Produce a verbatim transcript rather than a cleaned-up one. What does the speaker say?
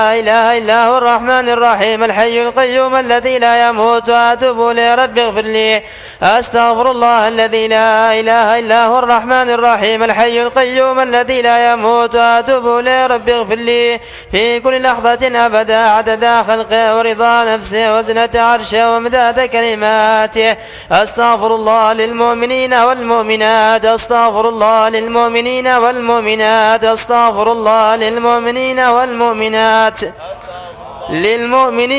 لا إله إلا هو الرحمن الرحيم الحي القيوم الذي لا يموت وأتوب إليه رب اغفر لي. أستغفر الله الذي لا إله إلا هو الرحمن الرحيم الحي القيوم الذي لا يموت وأتوب إليه رب اغفر لي في كل لحظة أبدا عدد خلقه ورضا نفسه وزنة عرشه ومداد كلماته. أستغفر الله للمؤمنين والمؤمنات أستغفر الله للمؤمنين والمؤمنات أستغفر الله للمؤمنين والمؤمنات للمؤمنين